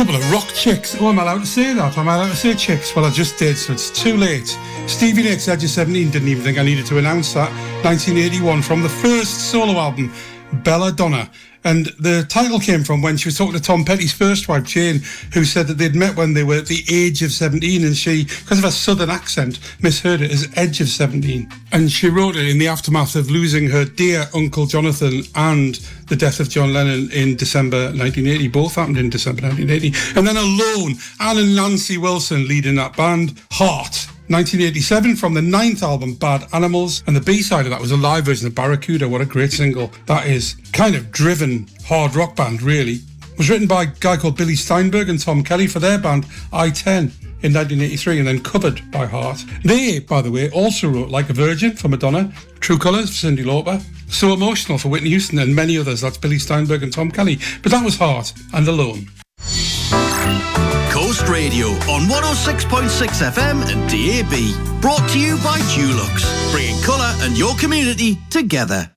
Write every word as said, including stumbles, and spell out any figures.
couple of rock chicks. Oh, am I allowed to say that? Am I allowed to say chicks? Well, I just did, so it's too late. Stevie Nicks' Edge of seventeen, didn't even think I needed to announce that. nineteen eighty-one, from the first solo album, Belladonna. And the title came from when she was talking to Tom Petty's first wife, Jane, who said that they'd met when they were at the age of seventeen, and she, because of her southern accent, misheard it as Edge of seventeen. And she wrote it in the aftermath of losing her dear Uncle Jonathan and the death of John Lennon in December nineteen eighty. Both happened in December nineteen eighty. And then alone, Anne and Nancy Wilson leading that band, Heart. nineteen eighty-seven, from the ninth album, Bad Animals, and the B-side of that was a live version of Barracuda. What a great single that is. Kind of driven hard rock band, really. It was written by a guy called Billy Steinberg and Tom Kelly for their band I ten in nineteen eighty-three, and then covered by Heart. They, by the way, also wrote Like a Virgin for Madonna, True Colours for Cyndi Lauper, So Emotional for Whitney Houston, and many others. That's Billy Steinberg and Tom Kelly. But that was Heart and Alone. Coast Radio on one oh six point six F M and D A B. Brought to you by Dulux, bringing colour and your community together.